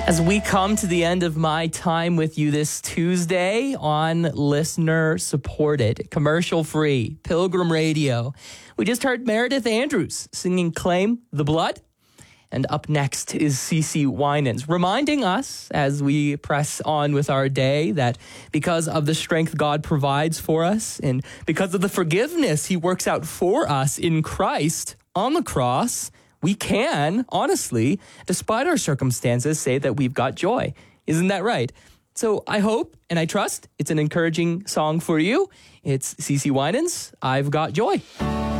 As we come to the end of my time with you this Tuesday on listener-supported, commercial-free Pilgrim Radio, we just heard Meredith Andrews singing Claim the Blood. And up next is CeCe Winans, reminding us as we press on with our day that because of the strength God provides for us and because of the forgiveness he works out for us in Christ on the cross, we can, honestly, despite our circumstances, say that we've got joy. Isn't that right? So I hope and I trust it's an encouraging song for you. It's CeCe Winans, I've Got Joy.